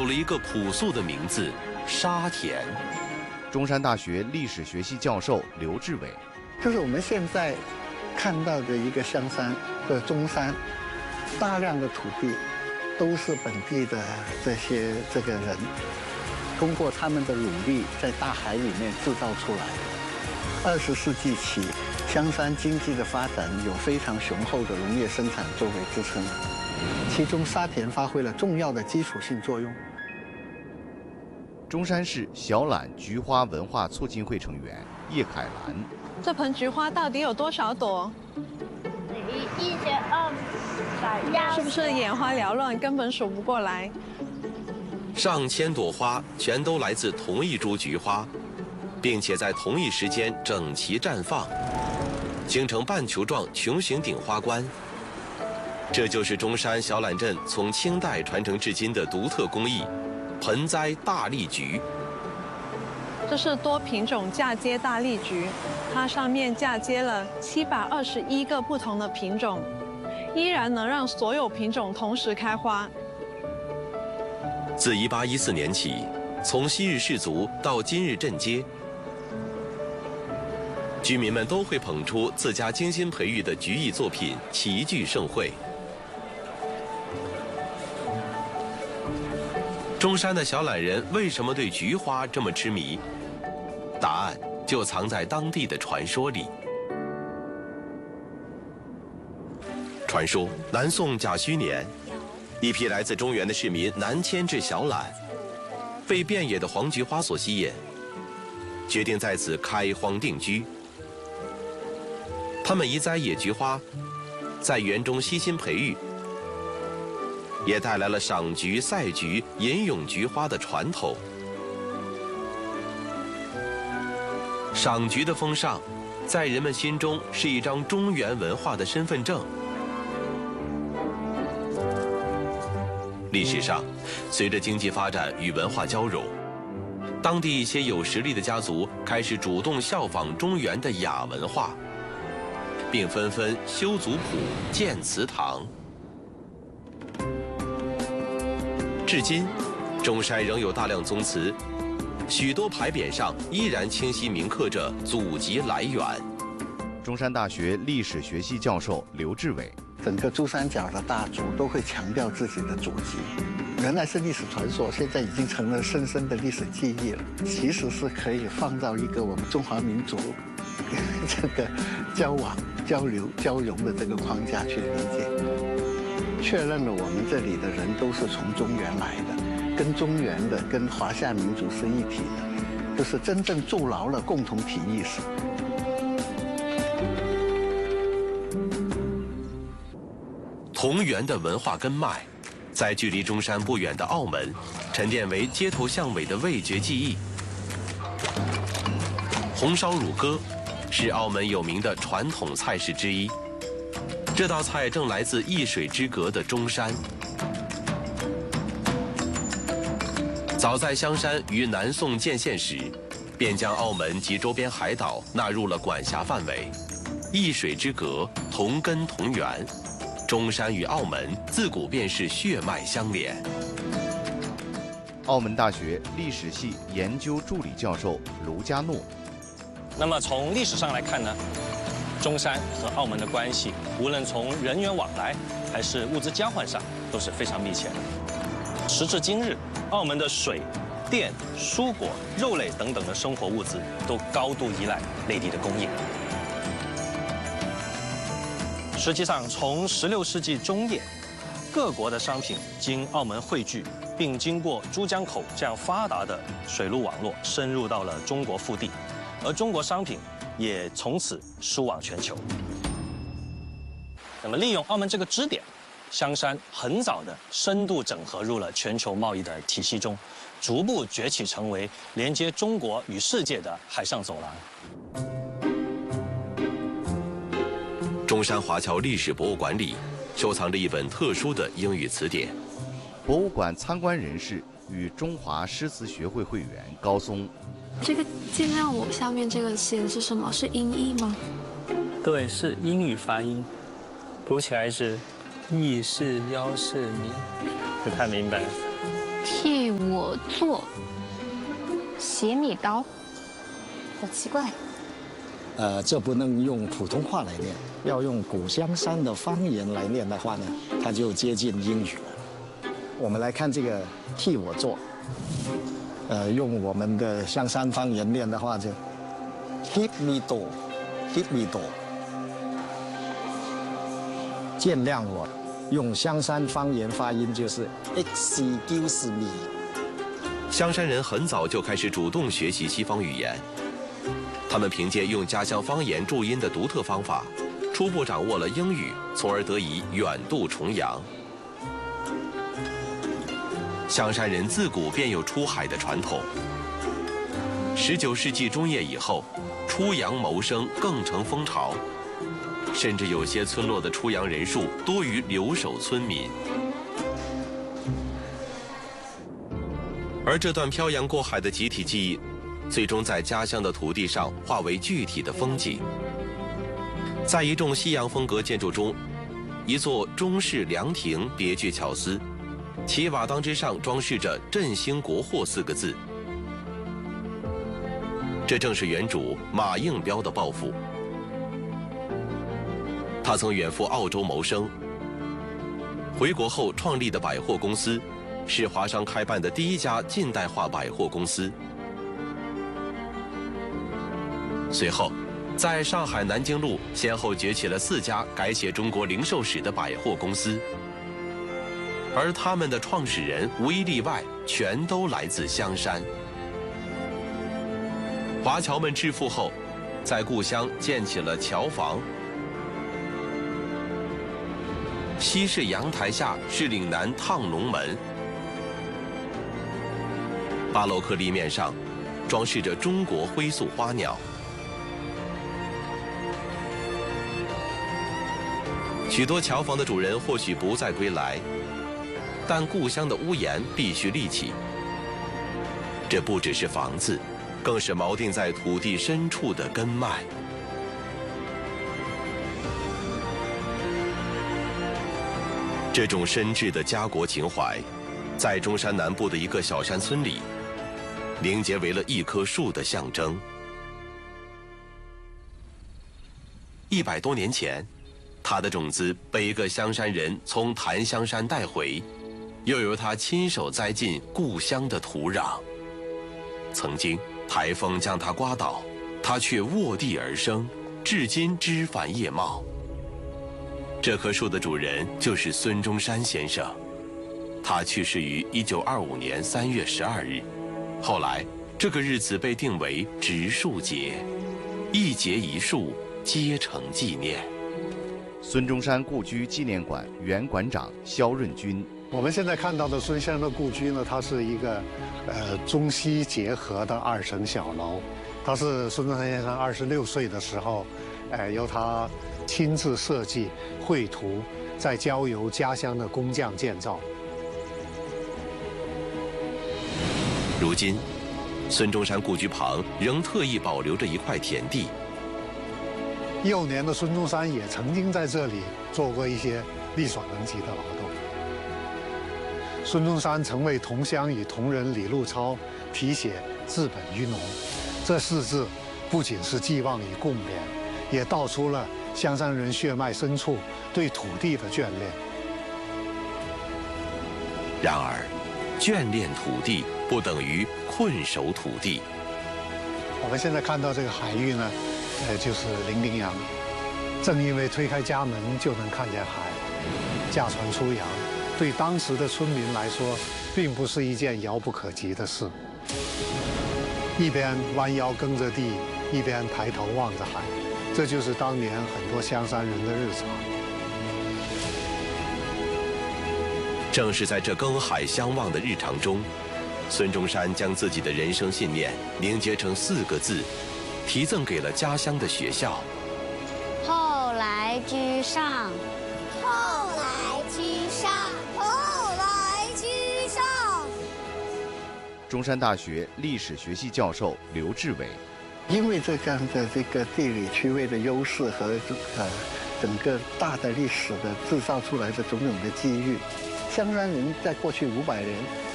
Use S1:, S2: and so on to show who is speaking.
S1: 了一个朴素的名字——沙田。
S2: 中山大学历史学系教授刘志伟，
S3: 就是我们现在看到的一个香山或者中山，大量的土地都是本地的这个人通过他们的努力在大海里面制造出来的。20世纪起，香山经济的发展有非常雄厚的农业生产作为支撑，其中沙田发挥了重要的基础性作用。
S2: 中山市小榄菊花文化促进会成员叶凯兰，
S4: 这盆菊花到底有多少朵
S5: ？1200，
S4: 是不是眼花缭乱，根本数不过来？
S1: 上千朵花全都来自同一株菊花，并且在同一时间整齐绽放，形成半球状穹形顶花冠。这就是中山小榄镇从清代传承至今的独特工艺——盆栽大丽菊。
S4: 这是多品种嫁接大丽菊，它上面嫁接了721个不同的品种，依然能让所有品种同时开花。
S1: 自1814年起，从昔日氏族到今日镇街，居民们都会捧出自家精心培育的菊艺作品，齐聚盛会。中山的小榄人为什么对菊花这么痴迷？答案就藏在当地的传说里。传说南宋甲戌年，一批来自中原的市民南迁至小榄，被遍野的黄菊花所吸引，决定在此开荒定居。他们移栽野菊花，在园中悉心培育，也带来了赏菊、赛菊、吟咏菊花的传统。赏菊的风尚，在人们心中是一张中原文化的身份证。历史上，随着经济发展与文化交融，当地一些有实力的家族开始主动效仿中原的雅文化，并纷纷修族谱、建祠堂。至今，中山仍有大量宗祠，许多牌匾上依然清晰铭刻着祖籍来源。
S2: 中山大学历史学系教授刘志伟，
S3: 整个珠三角的大族都会强调自己的祖籍，原来是历史传说，现在已经成了深深的历史记忆了。其实是可以放到一个我们中华民族这个交往、交流、交融的这个框架去理解，确认了我们这里的人都是从中原来的，跟中原的、跟华夏民族是一体的，就是真正筑牢了共同体意识。
S1: 同源的文化根脉，在距离中山不远的澳门，沉淀为街头巷尾的味觉记忆。红烧乳鸽是澳门有名的传统菜式之一，这道菜正来自一水之隔的中山。早在香山于南宋建县时，便将澳门及周边海岛纳入了管辖范围。一水之隔，同根同源。中山与澳门自古便是血脉相连。
S2: 澳门大学历史系研究助理教授卢家诺，
S6: 那么从历史上来看呢，中山和澳门的关系，无论从人员往来还是物资交换上，都是非常密切的。时至今日，澳门的水、电、蔬果、肉类等等的生活物资都高度依赖内地的供应。实际上，从16世纪中叶，各国的商品经澳门汇聚，并经过珠江口这样发达的水路网络，深入到了中国腹地，而中国商品也从此输往全球。那么，利用澳门这个支点，香山很早的深度整合入了全球贸易的体系中，逐步崛起成为连接中国与世界的海上走廊。
S1: 中山华侨历史博物馆里收藏着一本特殊的英语词典。
S2: 博物馆参观人士与中华诗词学会会员高松，
S5: 这个尽量我下面这个写的是什么？是音译吗？
S7: 对，是英语发音，读起来是意是邀是你，不太明白。
S8: 替我做斜米刀，好奇怪。
S9: 这不能用普通话来念，要用古香山的方言来念的话呢，它就接近英语了。我们来看这个替我做，用我们的香山方言念的话就 ，hit me do，hit me do。见谅我，用香山方言发音就是 excuse me。
S1: 香山人很早就开始主动学习西方语言，他们凭借用家乡方言注音的独特方法，初步掌握了英语，从而得以远渡重洋。香山人自古便有出海的传统。19世纪中叶以后，出洋谋生更成风潮，甚至有些村落的出洋人数多于留守村民。而这段漂洋过海的集体记忆，最终在家乡的土地上化为具体的风景。在一众西洋风格建筑中，一座中式凉亭别具巧思，其瓦当之上装饰着“振兴国货”4个字。这正是原主马应彪的抱负。他曾远赴澳洲谋生，回国后创立的百货公司，是华商开办的第一家近代化百货公司。随后，在上海南京路先后崛起了4家改写中国零售史的百货公司，而他们的创始人无一例外全都来自香山。华侨们致富后，在故乡建起了侨房。西式阳台下是岭南趟龙门，巴洛克立面上装饰着中国灰塑花鸟。许多侨房的主人或许不再归来，但故乡的屋檐必须立起。这不只是房子，更是锚定在土地深处的根脉。这种深挚的家国情怀，在中山南部的一个小山村里，凝结为了一棵树的象征。100多年前，它的种子被一个香山人从檀香山带回，又由他亲手栽进故乡的土壤。曾经台风将它刮倒，它却卧地而生，至今枝繁叶茂。这棵树的主人就是孙中山先生，他去世于1925年3月12日。后来，这个日子被定为植树节，一节一树，皆成纪念。
S2: 孙中山故居纪念馆原馆长肖润军。
S10: 我们现在看到的孙先生的故居呢，它是一个中西结合的2层小楼。它是孙中山先生26岁的时候，由他亲自设计、绘图，再交由家乡的工匠建造。
S1: 如今，孙中山故居旁仍特意保留着一块田地。
S10: 幼年的孙中山也曾经在这里做过一些力所能及的劳动。孙中山曾为同乡与同仁李路超题写“治本于农”，这4字不仅是寄望与共勉，也道出了香山人血脉深处对土地的眷恋。
S1: 然而，眷恋土地不等于困守土地。
S10: 我们现在看到这个海域呢，就是伶仃洋。正因为推开家门就能看见海，驾船出洋，对当时的村民来说，并不是一件遥不可及的事。一边弯腰耕着地，一边抬头望着海，这就是当年很多香山人的日常。
S1: 正是在这耕海相望的日常中，孙中山将自己的人生信念凝结成4个字，题赠给了家乡的学校。
S8: 后来居上，
S11: 后来居上，后来居上。
S2: 中山大学历史学系教授刘志伟。
S3: 因为这样的这个地理区位的优势和整个大的历史的制造出来的种种的机遇，香山人在过去500年